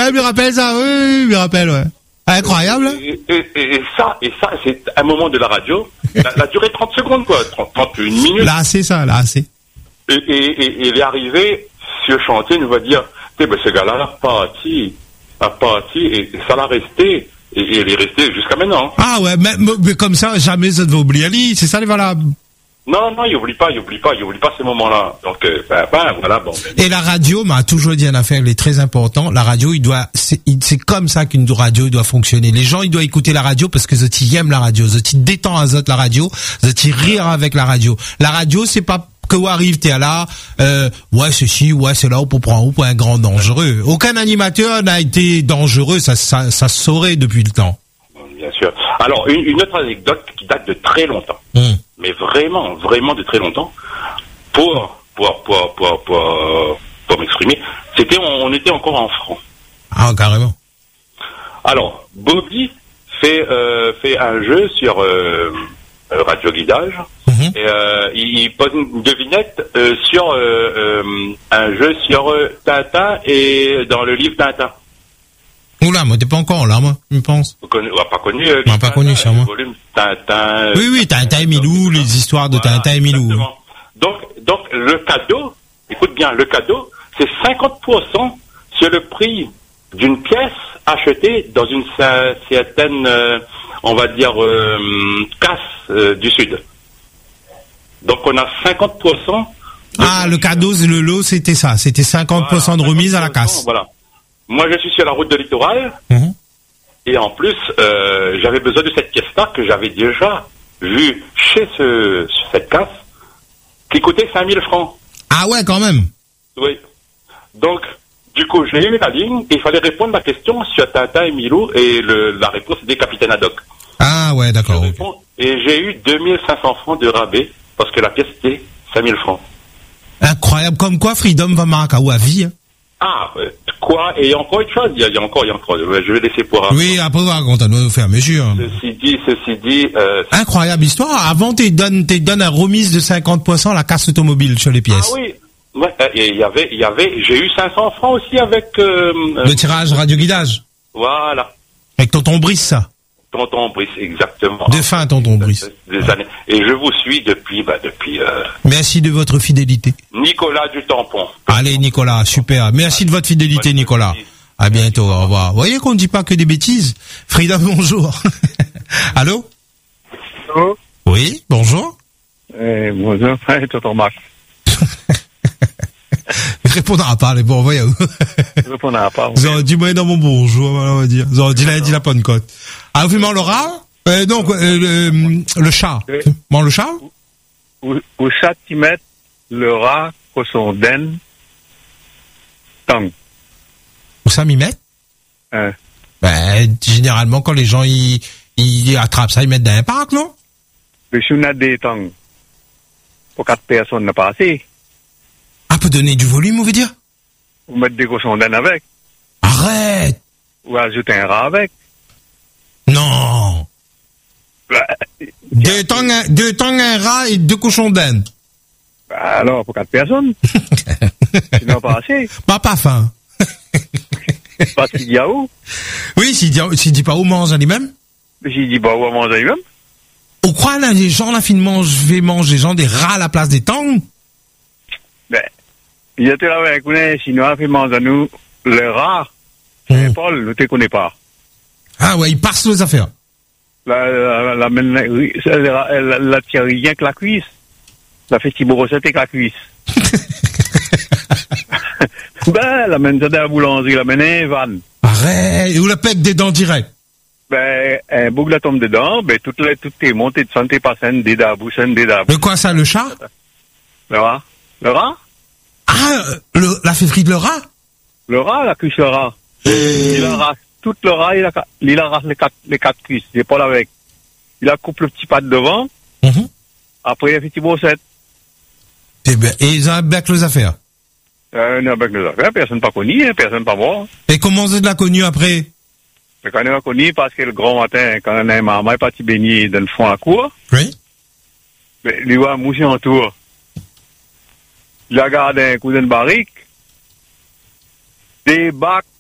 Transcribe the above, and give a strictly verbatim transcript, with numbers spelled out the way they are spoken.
Ah, je me rappelle ça, oui, je me rappelle, ouais. Incroyable. Et, et, et, et ça, et ça, c'est un moment de la radio. La, la durée trente secondes, quoi. trente, trente, une minute. Là, c'est ça, là, c'est. Et, et, et, et il est arrivé sur le chantier, il nous va dire, eh ben, ce gars-là a parti, a parti, et, et ça l'a resté. Et, et il est resté jusqu'à maintenant. Ah ouais, mais, mais comme ça, jamais ça ne va oublier Ali, c'est ça les valables. Non, non, il oublie pas, il oublie pas, il oublie pas ces moments-là. Donc, euh, ben, ben, voilà, bon. Et la radio m'a toujours dit une affaire, elle est très important. La radio, il doit, c'est, c'est comme ça qu'une radio doit fonctionner. Les gens, ils doivent écouter la radio parce que ils aiment la radio, ils détendent à zot la radio, ils rire avec la radio. La radio, c'est pas que où arrive, t'es là, euh, ouais, c'est ci, ouais, c'est là, pour prendre, pour un grand dangereux. Aucun animateur n'a été dangereux, ça, ça, ça se saurait depuis le temps. Bien sûr. Alors, une, une autre anecdote qui date de très longtemps. Mmh. Mais vraiment, vraiment de très longtemps, pour, pour, pour, pour, pour, pour m'exprimer, c'était, on, on était encore en franc. Ah, carrément. Alors, Bobby fait, euh, fait un jeu sur, euh, Radio Guidage, mm-hmm. et, euh, il, il pose une devinette, euh, sur, euh, euh, un jeu sur euh, Tintin et dans le livre Tintin. Oula, moi, t'es pas encore là, moi, je pense. On n'a pas connu, euh, on pas connu, ça, moi. Volume Tintin. Oui, oui, Tintin et Milou, les histoires de voilà, Tintin et Milou. Exactement. Donc, donc, le cadeau, écoute bien, le cadeau, c'est cinquante pour cent sur le prix d'une pièce achetée dans une certaine, euh, on va dire, euh, casse euh, du Sud. Donc, on a cinquante pour cent. Ah, le cadeau, le lot, c'était ça. C'était cinquante pour cent voilà, de remise à la casse. Voilà. Moi, je suis sur la route de littoral. Mmh. Et en plus, euh, j'avais besoin de cette pièce-là que j'avais déjà vue chez ce, cette casse, qui coûtait cinq mille francs. Ah ouais, quand même. Oui. Donc, du coup, j'ai eu la ligne et il fallait répondre à la question sur Tintin et Milou et le, la réponse était Capitaine Haddock. Ah ouais, d'accord. Okay. Et j'ai eu deux mille cinq cents francs de rabais parce que la pièce était cinq mille francs. Incroyable. Comme quoi, Freedom va marquer à vie. Hein. Ah, euh, quoi? Et encore une chose, il y, a, il y a encore, il y a encore, je vais laisser pour après. Oui, après, on va continuer à faire mesure. Ceci dit, ceci dit, euh, incroyable histoire. Avant, tu donnes, tu donnes un remise de cinquante pour cent à la casse automobile sur les pièces. Ah oui. Ouais, il y avait, il y avait, j'ai eu cinq cents francs aussi avec, euh, le tirage radio guidage. Voilà. Avec Tonton Brice, ça. Tonton Brice, exactement. De fin, Tonton Brice. Des, des années. Et je vous suis depuis, bah, depuis, euh... Merci de votre fidélité. Nicolas du Tampon. Allez, Nicolas, super. Merci de votre fidélité, Bonne Nicolas. Merci. À bientôt, au revoir. Vous voyez qu'on ne dit pas que des bêtises. Frida, bonjour. Allô? Allô? Oui, bonjour. Eh, bonjour, frère, Tonton Max. Répondra pas, les bon, voyez. Répondra pas. Vous aurez dit, moi, dans mon bonjour, on va dire. Vous aurez dit la, dit la pancote. Ah, vous mangez le rat? Euh, donc, euh, le, le chat. Oui. Mange le chat? Où, où chat, tu mets le rat, pour son den, tang. Où ça m'y met? Hein. Ben, généralement, quand les gens, ils, ils attrapent ça, ils mettent dans un parc, non? Mais si on a des tangs, pour quatre personnes, n'a pas assez. Ah, peut donner du volume, vous veut dire? Ou mettre des cochons d'âne avec. Arrête! Ou ajouter un rat avec. Non! Bah, deux tangs, un, deux tangs, un rat et deux cochons d'âne. Bah, alors, pour quatre personnes. Sinon, pas assez. Pas, pas faim. Parce qu'il dit à où? Oui, s'il dit, s'il dit pas où mange à lui-même. Mais s'il dit pas où mange à lui-même. Au quoi, là, les gens, là, finalement, je vais manger, les gens, des rats à la place des tangs? Ben, il était là avec nous, sinon, il fait manger à nous, le rat. C'est mmh. Paul, ne te connais pas. Ah ouais, il passe les affaires. La, la, la, la, la, la, la tire rien que la cuisse. La fait petit brossette avec la cuisse. Ben, la mène ça dans la boulangerie, la mène un van. Arrête, et où la pète des dents direct? Ben, un boucle la tombe dedans, ben, toutes les, toutes tes montées de santé passent des da bouche, des da bouche. Le quoi, ça, le chat? Le rat? Le rat? Ah, le, la février de le rat? Le rat, la cuisse le rat. Et... Il arrache tout le rat, il, a, il arrache les quatre, les quatre cuisses, il est pas là avec. Il a coupe le petit pas de devant, mm-hmm. Après il a fait petit brossette. Et, ben, et ils ont avec les affaires? Euh, non, avec les affaires, personne pas connu, hein, personne pas voir. Et comment vous l'a connu après? Mais quand on l'a connu, parce que le grand matin, quand on a un maman est parti baigner dans le fond à cour. Oui. Mais lui va moucher en tour. Il a gardé un coup d'une barrique, des bacs